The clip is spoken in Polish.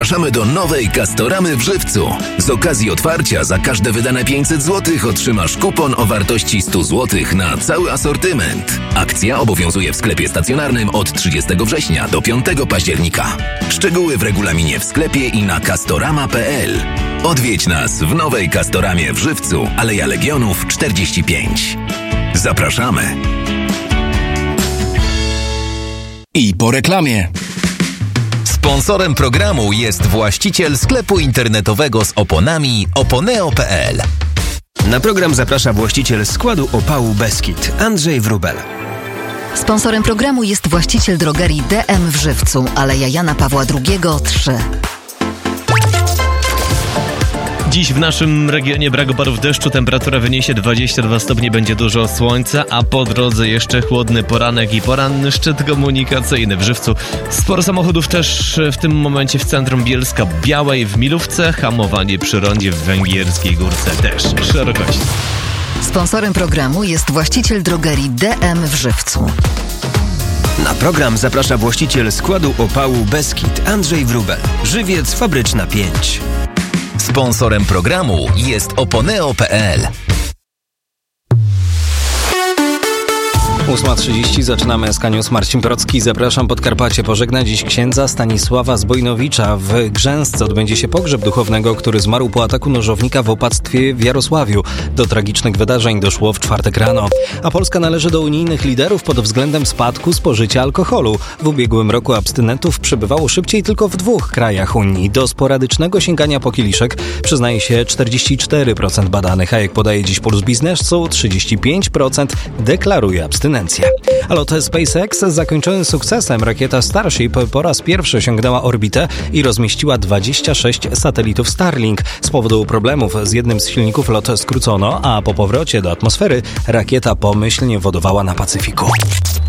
Zapraszamy do nowej Castoramy w Żywcu. Z okazji otwarcia za każde wydane 500 zł otrzymasz kupon o wartości 100 zł na cały asortyment. Akcja obowiązuje w sklepie stacjonarnym od 30 września do 5 października. Szczegóły w regulaminie w sklepie i na castorama.pl. Odwiedź nas w nowej Castoramie w Żywcu, Aleja Legionów 45. Zapraszamy. I po reklamie. Sponsorem programu jest właściciel sklepu internetowego z oponami oponeo.pl. Na program zaprasza właściciel składu opału Beskid, Andrzej Wróbel. Sponsorem programu jest właściciel drogerii DM w Żywcu, Aleja Jana Pawła II 3. Dziś w naszym regionie brak opadów deszczu, temperatura wyniesie 22 stopnie, będzie dużo słońca, a po drodze jeszcze chłodny poranek i poranny szczyt komunikacyjny w Żywcu. Sporo samochodów też w tym momencie w centrum Bielska Białej, w Milówce, hamowanie przy rondzie w Węgierskiej Górce też szerokości. Sponsorem programu jest właściciel drogerii DM w Żywcu. Na program zaprasza właściciel składu opału Beskid, Andrzej Wróbel. Żywiec Fabryczna 5. Sponsorem programu jest oponeo.pl. 8:30 zaczynamy SK News. Marcin Procki, zapraszam. Podkarpacie pożegna dziś księdza Stanisława Zbojnowicza. W Grzęsce odbędzie się pogrzeb duchownego, który zmarł po ataku nożownika w opactwie w Jarosławiu. Do tragicznych wydarzeń doszło w czwartek rano. A Polska należy do unijnych liderów pod względem spadku spożycia alkoholu. W ubiegłym roku abstynentów przybywało szybciej tylko w 2 krajach Unii. Do sporadycznego sięgania po kieliszek przyznaje się 44% badanych, a jak podaje dziś Puls Biznesu, 35% deklaruje abstynentę. A lot SpaceX zakończony sukcesem. Rakieta Starship po raz pierwszy osiągnęła orbitę i rozmieściła 26 satelitów Starlink. Z powodu problemów z jednym z silników lot skrócono, a po powrocie do atmosfery rakieta pomyślnie wodowała na Pacyfiku.